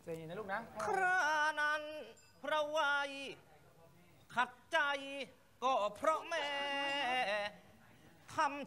ใจเย็นนะลูกนะครานั้นพระวัยขัดใจก็เพราะแม่ทำ